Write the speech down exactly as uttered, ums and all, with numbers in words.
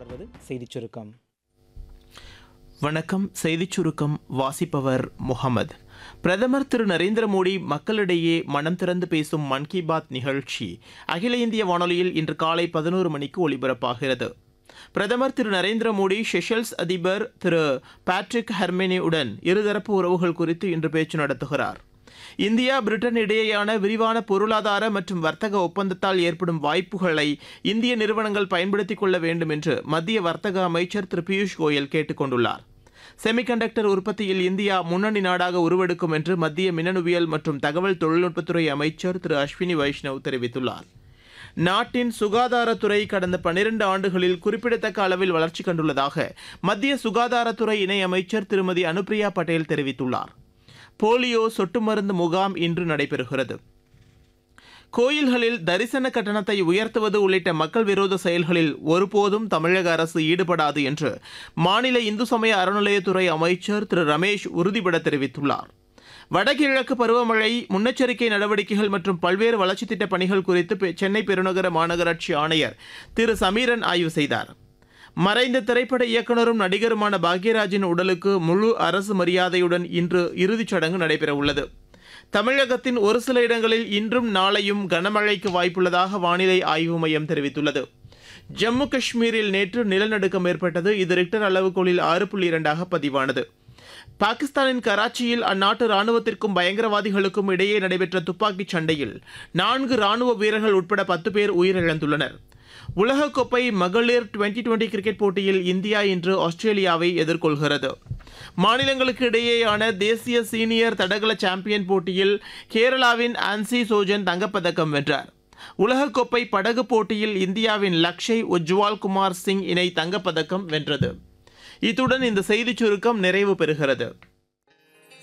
தொடர்வது செய்திச் சுருக்கம். வணக்கம். செய்திச் சுருக்கம் வாசிப்பவர் முகமது. பிரதமர் திரு நரேந்திர மோடி மக்களிடையே மனம் திறந்து பேசும் மன் கி பாத் நிகழ்ச்சி அகில இந்திய வானொலியில் இன்று காலை பதினோரு மணிக்கு ஒலிபரப்பாகிறது. பிரதமர் திரு நரேந்திர மோடி செஷல்ஸ் அதிபர் திரு பேட்ரிக் ஹெர்மெனியுடன் இருதரப்பு உறவுகள் குறித்து இன்று பேச்சு நடத்துகிறார். இந்தியா பிரிட்டன் இடையேயான விரிவான பொருளாதார மற்றும் வர்த்தக ஒப்பந்தத்தால் ஏற்படும் வாய்ப்புகளை இந்திய நிறுவனங்கள் பயன்படுத்திக் கொள்ள வேண்டும் என்று மத்திய வர்த்தக அமைச்சர் திரு பியூஷ் கோயல் கேட்டுக் கொண்டுள்ளார். செமிகண்டக்டர் உற்பத்தியில் இந்தியா முன்னணி நாடாக உருவெடுக்கும் என்று மத்திய மின்னணுவியல் மற்றும் தகவல் தொழில்நுட்பத்துறை அமைச்சர் திரு அஸ்வினி வைஷ்ணவ் தெரிவித்துள்ளார். நாட்டின் சுகாதாரத்துறை கடந்த பனிரண்டு ஆண்டுகளில் குறிப்பிடத்தக்க அளவில் வளர்ச்சி கண்டுள்ளதாக மத்திய சுகாதாரத்துறை இணையமைச்சர் திருமதி அனுப்பிரியா பட்டேல் தெரிவித்துள்ளார். போலியோ சொட்டு மருந்து முகாம் இன்று நடைபெறுகிறது. கோயில்களில் தரிசன கட்டணத்தை உயர்த்துவது உள்ளிட்ட மக்கள் விரோத செயல்களில் ஒருபோதும் தமிழக அரசு ஈடுபடாது என்று மாநில இந்து சமய அறநிலையத்துறை அமைச்சர் திரு ரமேஷ் உறுதிபட தெரிவித்துள்ளார். வடகிழக்கு பருவமழை முன்னெச்சரிக்கை நடவடிக்கைகள் மற்றும் பல்வேறு வளர்ச்சித் திட்டப் பணிகள் குறித்து சென்னை பெருநகர மாநகராட்சி ஆணையர் திரு சமீரன் ஆய்வு செய்தார். மறைந்த திரைப்பட இயக்குநரும் நடிகருமான பாக்யராஜின் உடலுக்கு முழு அரசு மரியாதையுடன் இன்று இறுதிச் சடங்கு நடைபெறவுள்ளது. தமிழகத்தின் ஒரு சில இடங்களில் இன்றும் நாளையும் கனமழைக்கு வாய்ப்புள்ளதாக வானிலை ஆய்வு மையம் தெரிவித்துள்ளது. ஜம்மு காஷ்மீரில் நேற்று நிலநடுக்கம் ஏற்பட்டது. இது ரிக்டர் அளவுகோலில் ஆறு புள்ளி இரண்டாக பதிவானது. பாகிஸ்தானின் கராச்சியில் அந்நாட்டு ராணுவத்திற்கும் பயங்கரவாதிகளுக்கும் இடையே நடைபெற்ற துப்பாக்கிச் சண்டையில் நான்கு ராணுவ வீரர்கள் உட்பட பத்து பேர் உயிரிழந்துள்ளனர். உலகக்கோப்பை மகளிர் டுவெண்டி டுவெண்டி கிரிக்கெட் போட்டியில் இந்தியா இன்று ஆஸ்திரேலியாவை எதிர்கொள்கிறது. மாநிலங்களுக்கு இடையேயான தேசிய சீனியர் தடகள சாம்பியன் போட்டியில் கேரளாவின் ஆன்சி சோஜன் தங்கப்பதக்கம் வென்றார். உலகக்கோப்பை படகு போட்டியில் இந்தியாவின் லக்ஷய் உஜ்வால் குமார் சிங் இணை தங்கப்பதக்கம் வென்றது. இத்துடன் இந்த செய்திச் சுருக்கம் நிறைவு பெறுகிறது.